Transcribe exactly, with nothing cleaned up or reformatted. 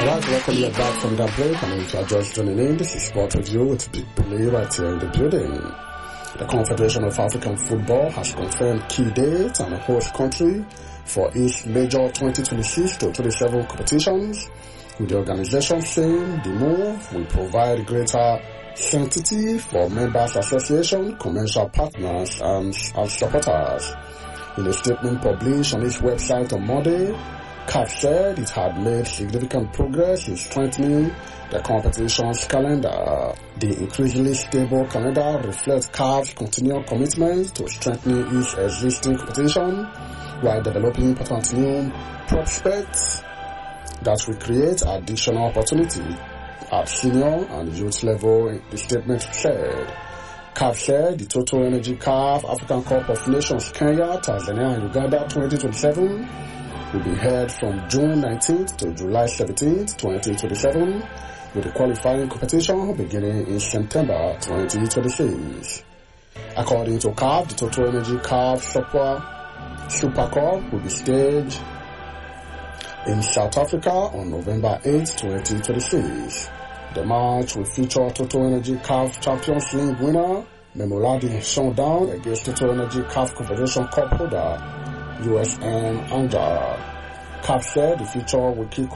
Right, welcome you back from that break. And if you are just joining in, this is Sport Review with Big Billy right here in the building. The Confederation of African Football has confirmed key dates and a host country for its major twenty twenty-six to twenty-seven competitions, with the organization saying the move will provide greater sanctity for members' association, commercial partners, and, and supporters. In a statement published on its website on Monday, C A F said it had made significant progress in strengthening the competition's calendar. The increasingly stable calendar reflects C A F's continual commitment to strengthening its existing competition while developing important new prospects that will create additional opportunity at senior and youth level, the statement said. C A F said the Total Energy C A F African Cup of Nations Kenya, Tanzania and Uganda twenty twenty-seven will be held from June nineteenth to July seventeenth, twenty twenty-seven, with the qualifying competition beginning in September twenty twenty-six. According to C A F, the Total Energy C A F Super, Super Cup will be staged in South Africa on November eighth, twenty twenty-six. The match will feature Total Energy C A F Champions League winner Mamelodi Sundowns against Total Energy C A F Confederation Cup holder U S M Angara. C A F said the feature will kick